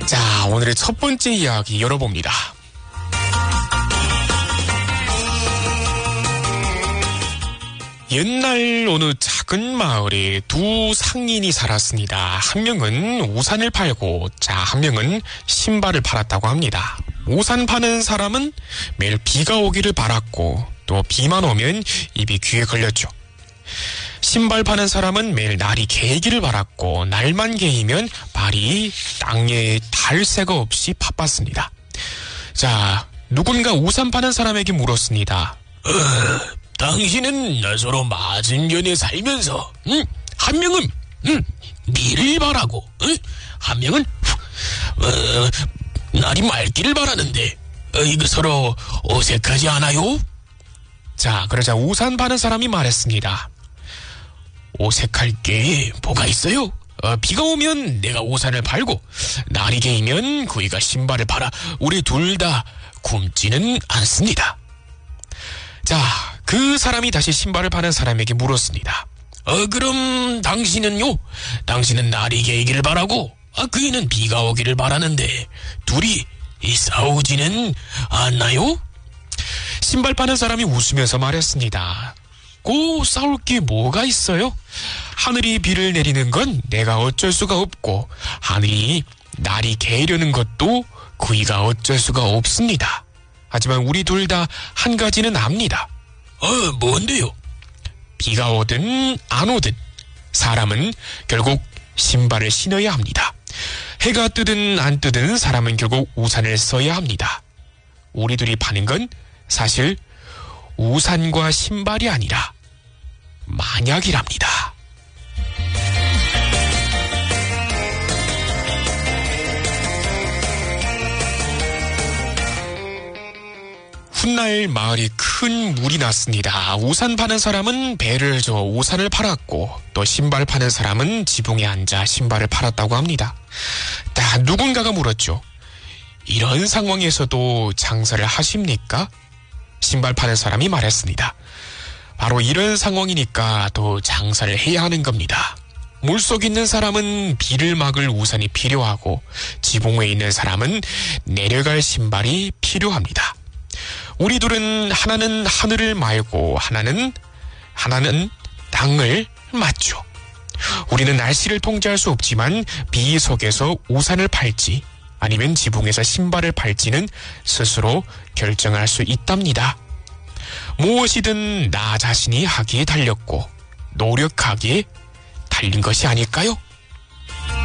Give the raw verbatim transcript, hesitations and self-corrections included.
자, 오늘의 첫 번째 이야기 열어봅니다. 옛날 어느 작은 마을에 두 상인이 살았습니다. 한 명은 우산을 팔고, 자, 한 명은 신발을 팔았다고 합니다. 우산 파는 사람은 매일 비가 오기를 바랐고, 또 비만 오면 입이 귀에 걸렸죠. 신발 파는 사람은 매일 날이 개기를 바랐고, 날만 개이면 발이 땅에 닿을 새가 없이 바빴습니다. 자, 누군가 우산 파는 사람에게 물었습니다. 어, 당신은 서로 맞은편에 살면서 응? 한 명은 응? 비를 바라고 응? 한 명은 어, 날이 맑기를 바라는데 어, 이거 서로 어색하지 않아요? 자, 그러자 우산 파는 사람이 말했습니다. 어색할 게 뭐가 있어요? 어, 비가 오면 내가 우산을 팔고 날이 개이면 그이가 신발을 팔아 우리 둘 다 굶지는 않습니다. 자, 그 사람이 다시 신발을 파는 사람에게 물었습니다. 어, 그럼 당신은요? 당신은 날이 개기를 바라고 아, 그이는 비가 오기를 바라는데 둘이 이 싸우지는 않나요? 신발 파는 사람이 웃으면서 말했습니다. 고 싸울 게 뭐가 있어요? 하늘이 비를 내리는 건 내가 어쩔 수가 없고 하늘이 날이 개려는 것도 그이가 어쩔 수가 없습니다. 하지만 우리 둘 다 한 가지는 압니다. 어, 뭔데요? 비가 오든 안 오든 사람은 결국 신발을 신어야 합니다. 해가 뜨든 안 뜨든 사람은 결국 우산을 써야 합니다. 우리 둘이 파는 건 사실 우산과 신발이 아니라 만약이랍니다. 훗날 마을이 큰 물이 났습니다. 우산 파는 사람은 배를 저 우산을 팔았고, 또 신발 파는 사람은 지붕에 앉아 신발을 팔았다고 합니다. 다 누군가가 물었죠. 이런 상황에서도 장사를 하십니까? 신발 파는 사람이 말했습니다. 바로 이런 상황이니까 또 장사를 해야 하는 겁니다. 물속 있는 사람은 비를 막을 우산이 필요하고 지붕에 있는 사람은 내려갈 신발이 필요합니다. 우리 둘은 하나는 하늘을 말고 하나는 하나는 땅을 맞죠. 우리는 날씨를 통제할 수 없지만 비 속에서 우산을 팔지 아니면 지붕에서 신발을 팔지는 스스로 결정할 수 있답니다. 무엇이든 나 자신이 하기에 달렸고 노력하기에 달린 것이 아닐까요?